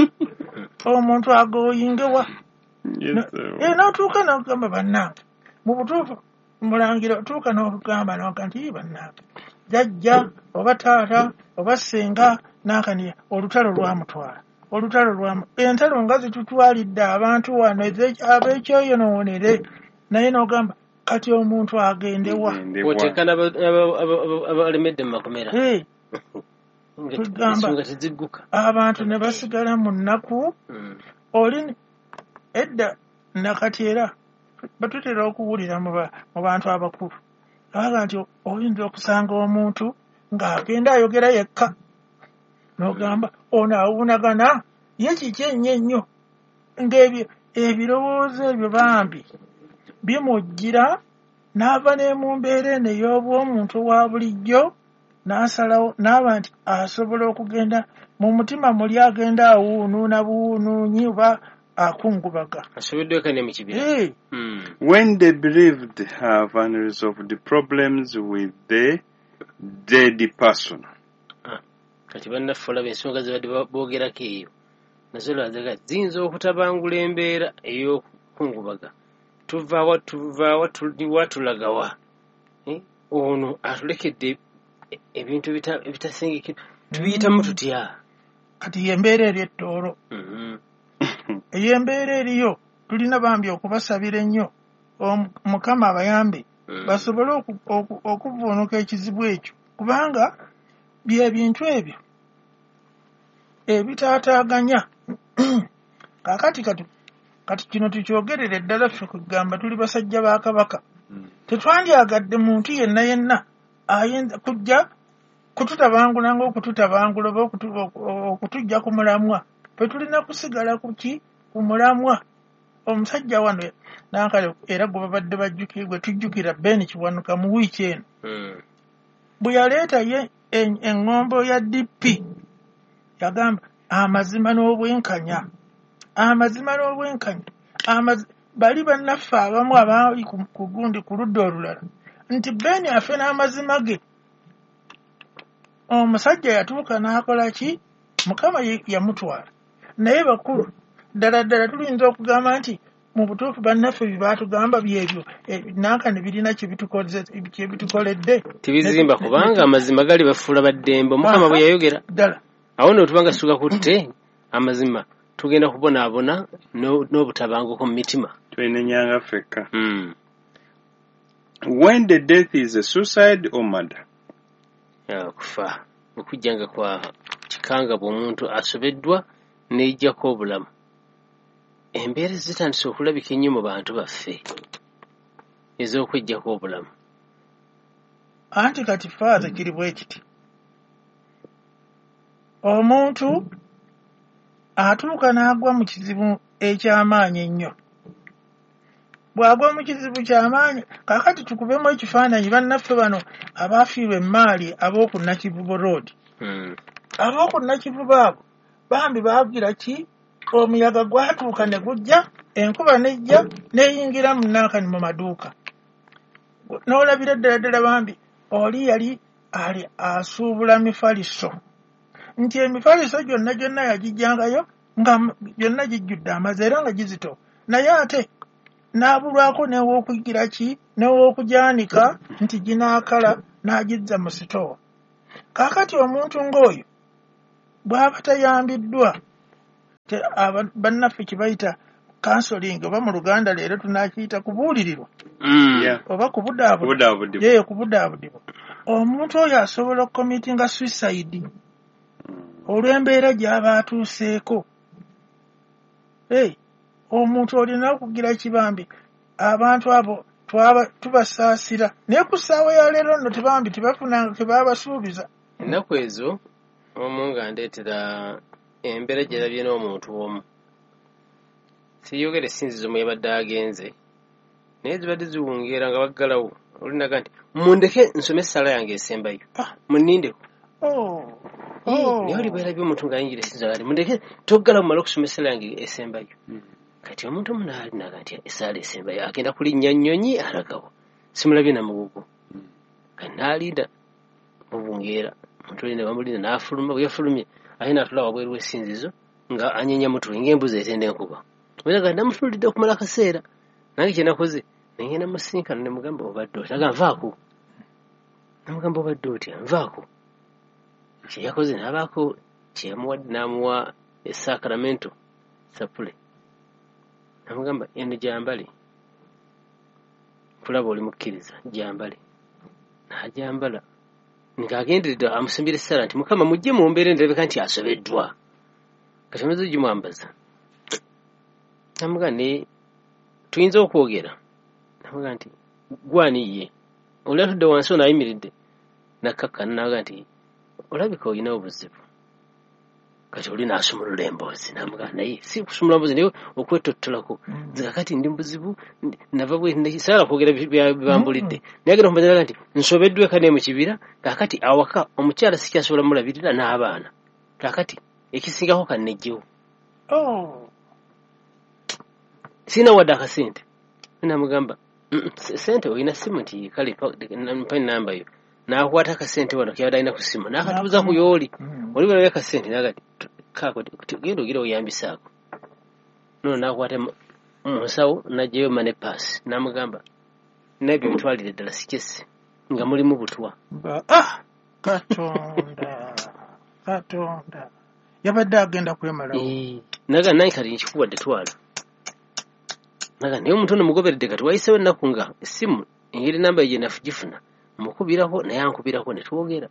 omuntu agooyingebwa eh n'otuuka n'okugamba bannange mu butuufu mulangira otuuka n'okugamba n'oga nti bannange jajja oba taata oba ssenga nankaniya olutalo lwamutwala olutalo lwamu entalo nga zitutwalidde abantu wano ab'ekyoyonoonere naye n'ogamba kati omuntu agendewa oteekana abalemedde mu makomera tugamba abantu ne basigala mu nnaku oli edda nakati era batutera okuwulira mu bantu abakulu abaga nti oyinza okusanga omuntu ng'agenda ayogera yekka n'ogamba ono awunagana ye kiki ennyo ennyo ng'ebyo ebirowoozo ebyo bambi bimujjira n'ava ne mu mbeera eno ey'obw'omuntu wa bulijjo n'asalawo n'aba nti asobola okugenda mu mutima muli agenda awuunuuna buwuunuunyi oba akungubaga asoboddweka ne mu kibira when they believed have unresolved the problems with the dead person kati bannaffe olaba ensonga ze badde boogerako eyo nazo lwazaga ziyinza okutabangula embeera ey'okukungubaga tuvaawa tuvaawa tuliwa tulagawa ono atulekedde ebintu ebitasengekera tubiyitamu tutya kati y'embeera eri ettoolo ey'embeera eriyo tulina bambi okubasabira ennyo Mukama abayambe basobole okuvuunuka ekizibu ekyo kubanga bye bintu ebyo ebitaataaganya kaakati kati kati kino tukyogerera ddala ffe kugamba tuli basajja ba Kabaka tetwandyagadde muntu yenna yenna ayinza kujja kututabangula ng'okututabangula oba okutujja ku mulamwa fe tulina kusigala kuki ku mulamwa omusajja wano nankale era gwe babadde bajjukire gwe tujjukira Ben Kiwanuka mu wiiki eno bwe yaleeta ye eŋŋombo ya D P yagamba amazima n'obwenkanya amazima n'obwenkanya bali bannaffe abamu abaali ku gundi ku ludda olulala nti Ben afe n'amazima ge omusajja yatuuka n'akola ki Mukama yamutwala naye bakulu ddala ddala tuyinza okugamba nti mu butuufu bannaffe bye baatugamba byebyo nankane birina kyebitukoledde tibizimba kubanga amazima gali bafuula baddembe Mukama bwe yayogera ddala awo n'otubanga suka kutte amazima tugenda kubonaabona n'obutabanguko mu mitima twenenyanga ffekka when the death is a suicide or murder kufa okujjanga kwa kikanga bw'omuntu asobeddwa n'ejjako obulamu embeera zitandise okulabika ennyo mu bantu baffe ez'okwejjako obulamu anti kati faaza kiri bwe kiti omuntu atuuka n'agwa mu kizibu eky'amaanyi ennyo bw'agwa mu kizibu ky'amaanyi kaakati tukubemu ekifaananyi bannaffe bano abaafiirwa emmaali ab'oku Nakivubo road ab'oku Nakivubo abo bambi baagira ki omuyaga gwatuuka ne gujja enkuba nejja n'eyingira mu nankani mu maduuka n'olabira ddala ddala bambi oli yali ali asuubula mifaliso nti emifaliso gyonna gyonna yagijjangayo nga gyonna gijjudde amazzi era nga gizito naye ate n'abulwako n'ew'okugira ki n'ew'okugyanika nti ginaakala n'agizza mu sitoowa. Kaakati omuntu ng'oyo bw'aba tayambiddwa bannaffe kibayita kansoling oba mu Luganda leero tunaakiyita kubuulirirwa oba kubudaabudibwa yeye kubudaabudibwa, omuntu oyo asobola okukomitinga suicide olw'embeera gy'aba atuuseeko. Hey, omuntu olina okugira kibambi abantu abo tubasaasira naye ku ssaawa ya leero nno tebambi tebafunanga ke baabasuubiza. Ennaku ezo omu nga ndeetera embeera gyerabye n'omuntu omu, siyogera essinzizo mwe yabadde agenze naye zibadde ziwungeera nga baggalawo olinaga nti mundeke nsome essala yange esembayo munnindeko. naye oli bwerabye omuntu ng'ayingira essinzizo ati mundeke toggala mumale okusoma essala yange esembayo. Kati omuntu omu n'alinaga nti essala esembayo agenda kulinnya nnyonyi alagawo simulabye namugugu kati n'alinda mubungeera omuntu oli ne bamulinda n'afuluma bwe yafulumye ate n'atula wabweru w'essinzizo nga anyenya mutwe ng'embuzi etenda enkuba. Olaga namutuulidde okumala akaseera nange kye nakoze ne ngenda musinkano ne mugamba obadde otya naga nvaako namugamba obadde otya nvaako. Kye yakoze n'abaako kye yamuwadde n'amuwa esakramento sapule namugamba eno gyambale kulaba oli mukkiriza gyambale n'agyambala ng'agenderedde amusimbira essala nti mukama mujje mu mbeera endabika nti asobeddwa kati amaze gimwambaza. Namuga ne tuyinza okwogera namuga nti gwaniye oli atudde wansi ono ayimiridde nakkakkana naga nti olabika olina obuzibu kati oli n'asumulula emboozi namuga naye si kusumula mboozi naye okwetottolako nzika kati ndi mubuzibu nava bwe saala kwogera bibambulidde naye agenda kumanya nti nsobeddwe kane mu kibira kaakati awaka omukyala sikyasobola mulabirira n'abaana kaakati ekisingako kannejjewo sina wadde akasente. Namugamba sente olina simu nti kale mpa namba yo n'akwata akasente wano kyabadde alina ku simu n'akatuuza ku yooli oli bwe nalabye akasente nagati kaako genda ogira oyambisaako nono n'akwata mu nsawo n'aggyayo mane paasi n'amugamba nabyo bitwalire ddala sikyesse nga mulimu butwa. Katonda Katonda yabadde agenda kwemalawo naga naye kati nkikuwadde twala naga naye omuntu ono mugoberedde kati wayisewo ennaku nga essimu engeri namba ye nafugifuna mukubirako naye ankubirako ne twogera.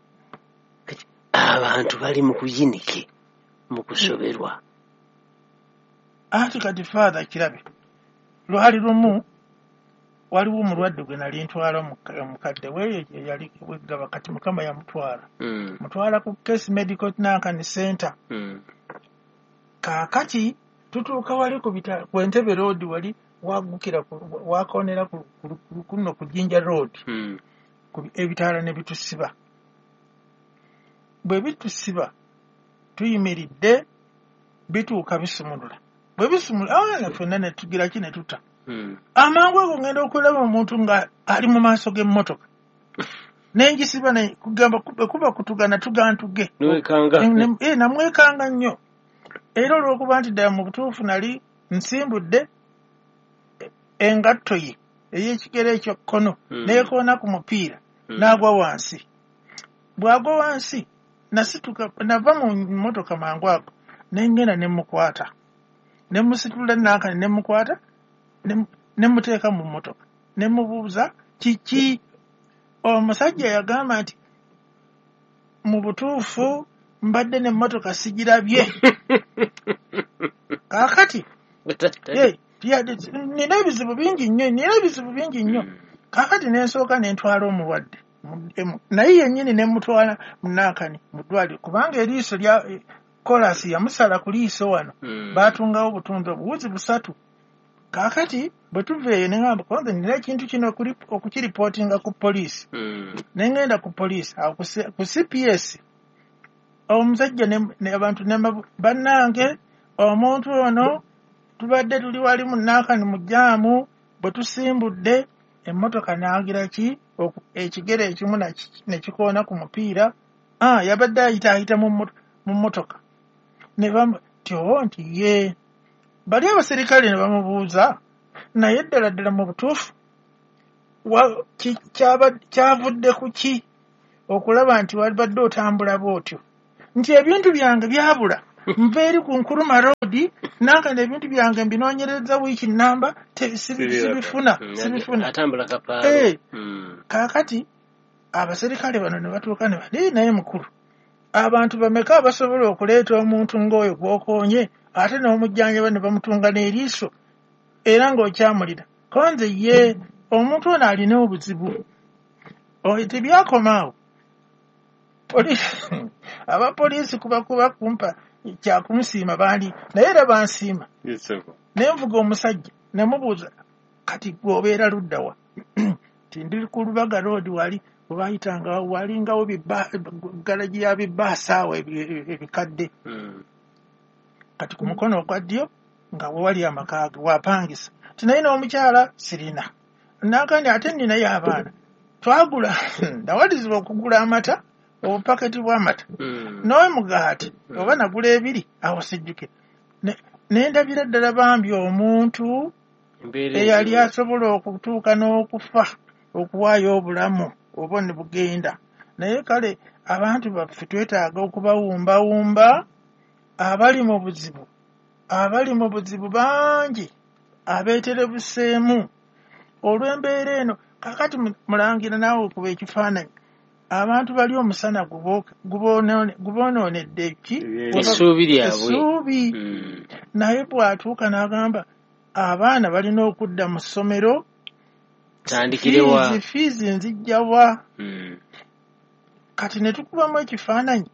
Abantu bali mu kuyinike mu kusoberwa. Ati kati father kirabe lwali lumu waliwo omulwadde gwe nali ntwala omukadde we yali weggaba kati mukama yamutwala mutwala ku Case Medical Nankani Center. Kaakati tutuuka wali ku bitala ku Entebbe Road wali wagukira wakonera kuno ku Jinja Road ku ebitala ne bitusiba bwe bitusiba tuyimiridde bituuka bisumulula bwe bisumulula ah fenna ne tugira kine tuta amangu ago ngenda okulaba omuntu nga ali mu maaso g'emmotoka nenjisiba ne kugamba kuba kutugana tugantuge eh namwekanga nnyo era olw'okuba nti ddala mu butuufu nali nsimbudde engatto ye ey'ekigere ekyokkono neekoona ku mupiira n'agwa wansi. Bw'agwa wansi nasituka nava mu mmotoka mangu ago nengenda ne mukwata ne musitula Nankani ne mukwata ne muteeka mu mmotoka ne mubuuza kiki. Omusajja yagamba nti mu butuufu mbadde n'emmotoka sigirabye. Kaakati nina ebizibu bingi nnyo nina ebizibu bingi nnyo kaakati nensooka nentwala omulwadde naye yennyini nemutwala mu Nankani mu ddwaliro kubanga eriiso lya kolasi yamusala ku liiso wano baatungawo obutundu obuwuzi busatu. Kaakati bwe tuveeyo ne ngamba kwanza nina ekintu kino okukiripootinga ku poliisi ne ngenda ku poliisi awo ku C P S omusajja abantu ne bannange omuntu ono tubadde tuli wali mu Nankani mu jaamu bwe tusimbudde emmotoka n'agira ki ekigere ekimu ne kikoona ku mupiira ah yabadde ayita ayita mu mmotoka ne bamutyo nti ye bali abaserikale ne bamubuuza naye ddala ddala mu butuufu kyavudde ku ki okulaba nti wabadde otambula bw'otyo nti ebintu byange byabula nva eri ku Nkuruma roodi nange n'ebintu byange mbinoonyereza wiiki namba sibifuna sibifuna kaakati abaserikale bano ne batuuka ne bali naye mukulu abantu bameka abasobola okuleeta omuntu ng'oyo gw'okoonye ate n'omujjanjaba ne bamutunga n'eriiso era ng'okyamulira konze ye omuntu ono alina obuzibu tebyakomaawo abapoliisi kubakuba kumpa kyakumusiima bandi naye era bansiima naye nvuga omusajja namubuuza kati gweobeera luddawa ti ndi ku Lubaga roodi wali webayitanga walingawo galaji ya bibaasaawo ebikadde kati ku mukono ogwa ddyo nga wewali amaka ge wapangisa ti naye n'omukyala sirina nakandi ate nninayo abaana twagula ndawalizibwa okugula amata obupaketi bw'amata nowe mugaati oba nagula ebiri awo sijjuke nendabira ddala bambi omuntu eyali asobola okutuuka n'okufa okuwaayo obulamu oba ne bugenda naye kale abantu baffe twetaaga okubawumbawumba abali mu buzibu abali mu buzibu bangi abeeterebuseemu olw'embeera eno kakati mulangira naawe okuba ekifaananyi abantu bali omusana gubonoonedde ki essuubi lyabwe essuubi naye bw'atuuka n'agamba abaana balina okudda mu ssomero tandikirewa fiizi nzijjawa kati ne tukubamu ekifaananyi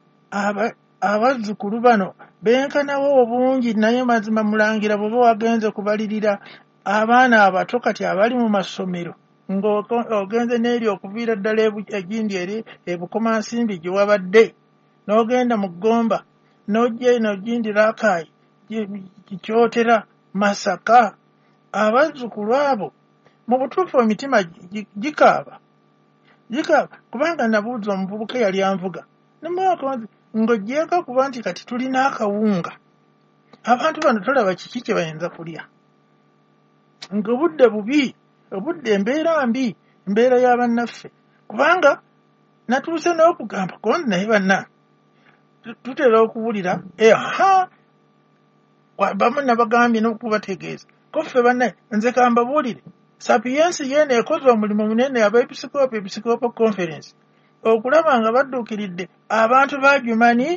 abazzukulu bano benkanawo obungi naye mazima mulangira bw'oba wagenze kubalirira abaana abato kati abali mu masomero ng'ogenze n'eri okuviira ddala egindi eri ebukomansimbi gye wabadde n'ogenda mu Gomba n'ojja eno gindi Rakai Kikyotera Masaka abazzukulu abo mu butuufu emitima gikaaba gikaaba kubanga nabuuza omuvubuka yali anvuga nemwakonzi ng'ogyeko kuba nti kati tulina akawunga abantu bano tolaba kiki kye bayinza kulya ng'obudde bubi obudde embeera mbi embeera y'abannaffe kubanga natuuse n'okugamba kondi naye banna tutera okuwulira aha bamu nabagambye n'okubategeeza koffe bannaye nze kambabuulire sapiensi yeeno ekoze omulimu munene aba episikopo episikopo conference okulaba nga badduukiridde abantu ba Jumani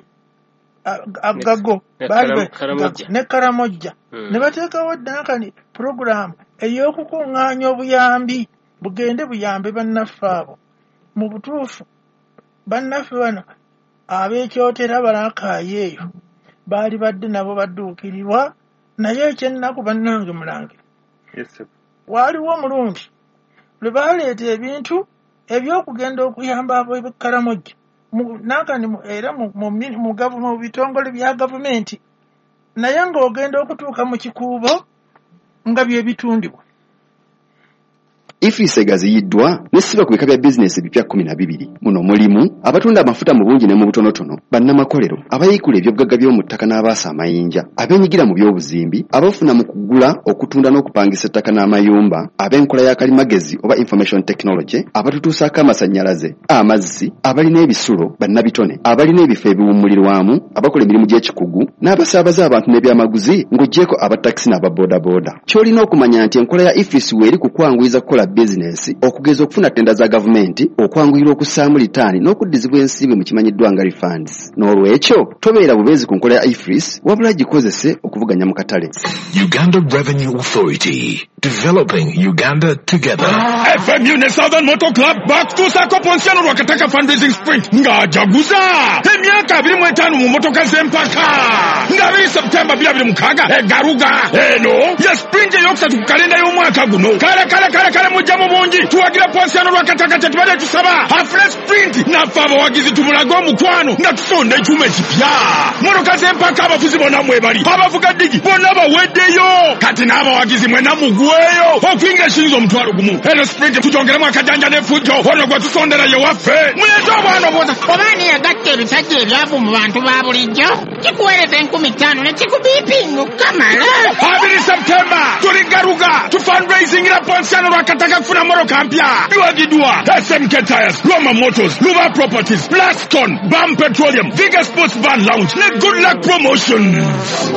agago ne Karamojja ne bateekawo ddankani puroguramu ey'okukuŋŋaanya obuyambi bugende buyambe bannaffe abo mu butuufu bannaffe bano ab'ekyotera Barakaayi eyo baali badde nabo badduukirirwa naye ekyennaku bannange mulange waaliwo omulundi lwe baaleeta ebintu ebyokugenda okuyamba abo Karamojja nankani era mu bitongole bya gavumenti naye ng'ogenda okutuuka mu kikuubo nga bye bitundibwa. Ifisi egaziyiddwa n'essiba ku bika bya bizinesi bipya kkumi na bibiri. Muno mulimu abatunda amafuta mu bungi ne mu butonotono, bannamakolero, abayiikula ebyobugagga by'omu ttaka n'abaasa amayinja, abeenyigira mu by'obuzimbi, abafuna mu kugula, okutunda n'okupangisa ettaka n'amayumba, ab'enkola ya kalimagezi oba information technology, abatutuusaako amasannyalaze, amazzi, abalina ebisulo, bannabitone, abalina ebifo ebiwummulirwamu, abakola emirimu gy'ekikugu, n'abasaabaza abantu n'ebyamaguzi ng'oggyeko abatakisi n'ababoodabooda. Ky'olina okumanya nti enkola ya Ifisi weeri kukwanguyiza kukola bizinesi, okugeza okufuna ttenda za gavumenti, okwanguyirwa okussaamu litaani n'okuddizibwa ensimbi mu kimanyiddwa nga refunds. N'olwekyo tobeera bubeezi ku nkola ya Ifris, wabula gikozese okuvuganya mu katale. Uganda Revenue Authority, developing Uganda together. F M U ne Southern Motor Club bakutuusa Ponsiano Rwakataka fundraising sprint ng'ajaguza emyaka abiri mu etaano mu motoka z'empaka nga September bibiri bibiri mukaga egaruga eno ya sprint yokusatu ku kalenda y'omwaka guno kale kale kale kale mujja mu bungi tuwagira ponsiano lwakatakata tubadde tusaba afre sprint nafe abawagizi tumulaga omukwano nga tusonda ekyuma ekipya motoka z'empaka abafuzi bonna mwebali abavuga digi bonna baweddeyo kati n'abawagizi mwena mugweyo okuyinga ekiyinza omutwalo gumu eno sprint tutongeramu akajanja n'effujjo ono gwe tusondera ye waffe mulete obwana obwoza obaani yagatta ebisajja ebyavu mu bantu ba bulijjo kikuweereza enkumi ttaano ne kikubiipinga okukamala abiri Septemba tuli garuga tu fundraisingira ponsiano lwakataka kufuna motoka mpya biwagiddwa S M K Tires, Roma Motors, Luba Properties, Plascon, Bam Petroleum, Vigor Sports Van Lounge ne Good Luck Promotions.